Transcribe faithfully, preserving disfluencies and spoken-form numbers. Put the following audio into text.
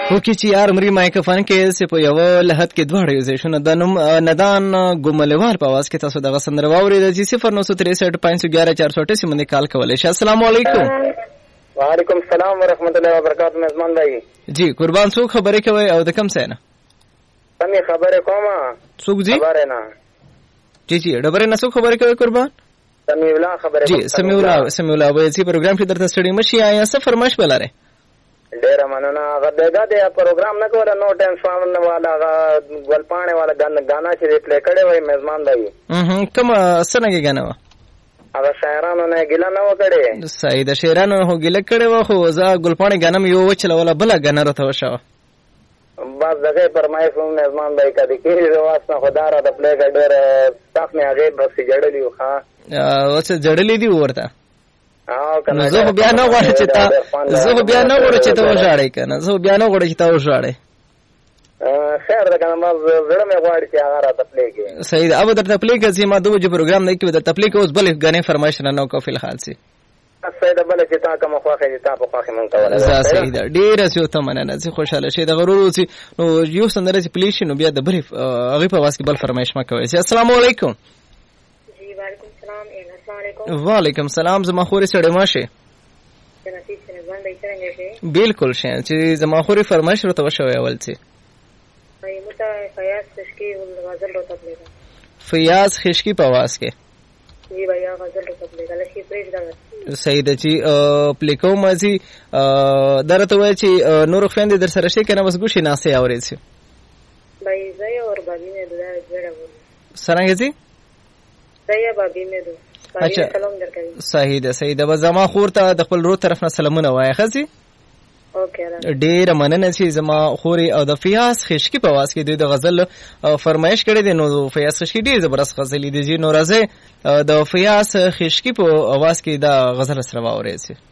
وکي چې یار مري مایکروفون کې سه په یو لحد کې دوه ډیو شونه د نوم ندان ګملوال په आवाज کې تاسو دغه سندره واوري د صفر نو تریسठ پانچ سو ګیارہ چار سو اٹھاسی باندې کال کولای شئ. السلام علیکم. وعلیکم السلام ورحمۃ اللہ وبرکاتہ. میزبان بھائی جی قربان څوک خبرې کوي او د کم څه نه سمې خبرې کومه څوک جی خبرې نه جی جی ډبره نه څوک خبرې کوي قربان سمې الله خبرې جی سمې الله سمې الله وایي چې پروګرام کې درته ستړي مشي آیا سفر مش بلاره ډېر مننه. هغه دغه د پروګرام نه کوله نو ټایم فارم والا ګلپاڼه والا غانا چې پلی کړی وای میزبان بھائی هم کوم سنګي غانا و هغه شاعرانو نه ګیله نه وکړي صحیح د شاعرانو هو ګیله کړي و خو زه ګلپاڼه غانا یو وچل ولا بل غانا راته وشو بس دغه پرمایش هم میزبان بھائی کدي کې رواس نه خدا را د پلی ګډر صاف نه هغه بس جړلی و ها او څه جړلی دی ورته او کنه زه بیا نه غواړم چې تا زه بیا نه غواړم چې تا وژاړې کنه زه بیا نه غواړم چې تا وژاړې خیر دا کنه ما زړه مې غواړي چې هغه را تپلی کې صحیح ده. اب در تپلی کې ما دوه جو پروګرام نه کې د تپلی کې اوس بل غنې فرمایش نه نو کو فل حال سي صحیح ده بل چې تا کوم خواخې چې تا په خواخې مونږ ته ولا صحیح ده ډیر سيو ته مننه چې خوشاله شي د غرور سي نو یو سندره چې پلیش نو بیا د بل هغه په واسه بل فرمایش ما کوي. السلام علیکم. جی وعلیکم السلام. السلام علیکم. وعلیکم السلام. زما خوري سړی ماشه نصیب څنګه باندې څنګه شي بالکل شي چې زما خوري فرمایش ورته وشوي اول څه ای متا فیاض خشکی ول غزل رو تبلیغ فیاض خشکی په आवाज کې جی بھیا غزل رو تبلیغ لشي پریز دا صحیح ده چې پلیکو مازی درته وای چې نور خويند در سره شي کنه بس ګوشي ناسه اوري سي بھائی زای اور بابی نے دعا جوړه سرانګه سي زای بابی نے دعا اچھا صحیح ده صحیح ده زما خور ته د خپل رو طرف نه سلامونه وای خزي اوکې ډیر مننه چې زما خوري او د فیاض خشکی په واس کې د غزل فرمایش کړی دی نو فیاض خشکی ډیر زبردست غزل دی نو راځي د فیاض خشکی په واس کې د غزل سره واوري سي